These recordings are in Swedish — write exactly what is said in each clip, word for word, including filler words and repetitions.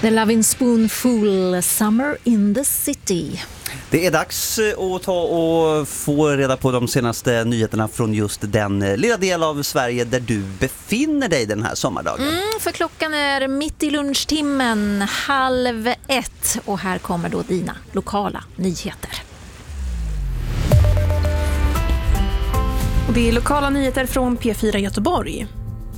The Lovin' Spoonful, Summer in the City. Det är dags att ta och få reda på de senaste nyheterna från just den lilla del av Sverige där du befinner dig den här sommardagen. Mm, för klockan är mitt i lunchtimmen, halv ett. Och här kommer då dina lokala nyheter. Och det är lokala nyheter från P fyra Göteborg.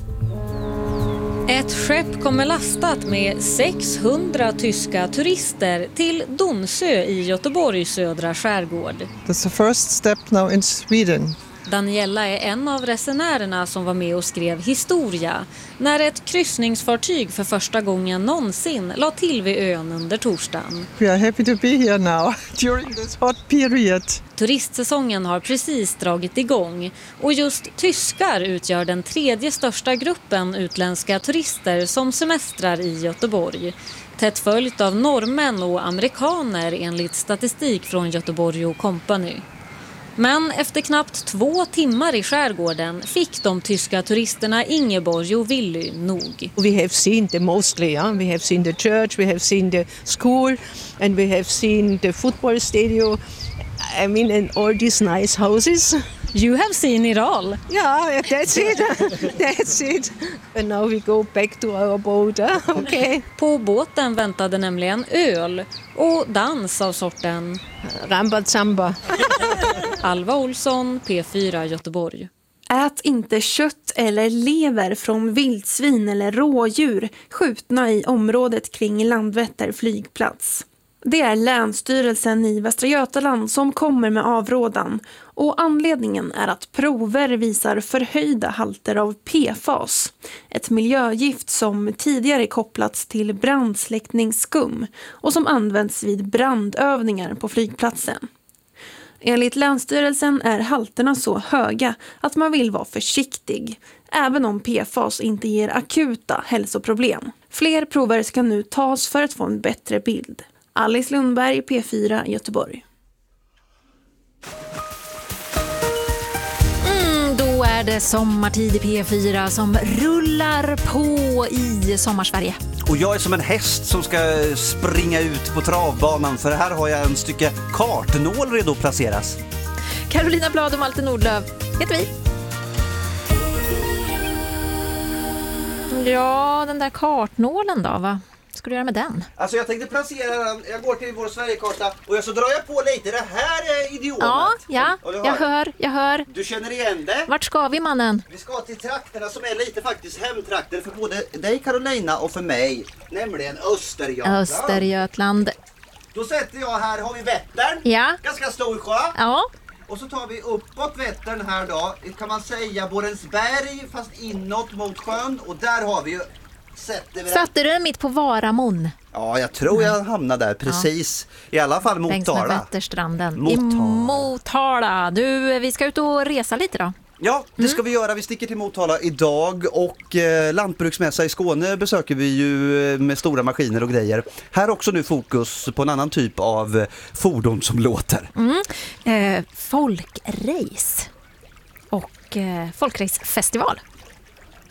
Ett skepp kommer lastat med sexhundra tyska turister till Donsö i Göteborgs södra skärgård. That's the first step now in Sweden. Daniela är en av resenärerna som var med och skrev historia när ett kryssningsfartyg för första gången någonsin la till vid ön under torsdagen. We are happy to be here now during this hot period. Turistsäsongen har precis dragit igång och just tyskar utgör den tredje största gruppen utländska turister som semestrar i Göteborg. Tätt följt av norrmän och amerikaner enligt statistik från Göteborg och Company. Men efter knappt två timmar i skärgården fick de tyska turisterna Ingeborg och Willy nog. We have seen the mostly, yeah? We have seen the church, we have seen the school and we have seen the football stadium. I mean, and all these nice houses. You have seen it all. Yeah, that's it. That's it. And now we go back to our boat. Huh? Okay. På båten väntade nämligen öl och dans av sorten Rambazamba. Alva Olsson, P fyra Göteborg. Ät inte kött eller lever från vildsvin eller rådjur skjutna i området kring Landvetter flygplats. Det är Länsstyrelsen i Västra Götaland som kommer med avrådan och anledningen är att prover visar förhöjda halter av P F A S, ett miljögift som tidigare kopplats till brandsläckningsskum och som används vid brandövningar på flygplatsen. Enligt Länsstyrelsen är halterna så höga att man vill vara försiktig, även om P F A S inte ger akuta hälsoproblem. Fler prover ska nu tas för att få en bättre bild. Alice Lundberg, P fyra Göteborg. Mm, då är det sommartid i P fyra som rullar på i Sommarsverige. Och jag är som en häst som ska springa ut på travbanan, för här har jag en stycke kartnål redo att placeras. Carolina Blad och Malte Nordlöf heter vi. Ja, den där kartnålen då, va? Ska du göra med den? Alltså jag tänkte placera den, jag går till vår Sverigekarta och så drar jag på lite, det här är idiomet. Ja, ja, jag hör, jag hör. Du känner igen det? Vart ska vi, mannen? Vi ska till trakterna som är lite faktiskt hemtrakter för både dig Carolina och för mig, nämligen Östergötland. Östergötland. Då sätter jag här, har vi Vättern, Ja. Ganska stor sjö. Ja. Och så tar vi uppåt Vättern här då, kan man säga Borensberg fast inåt mot sjön, och där har vi ju Satte du den mitt på Varamon? Ja, jag tror jag hamnade där precis. Ja. I alla fall Motala. Längs med Vätterstranden. Motala. I Motala. Du, vi ska ut och resa lite då. Ja, det mm. ska vi göra. Vi sticker till Motala idag och eh, lantbruksmässa i Skåne besöker vi ju med stora maskiner och grejer. Här också nu fokus på en annan typ av fordon som låter. Mm. Eh, folkrace och eh, folkracefestival.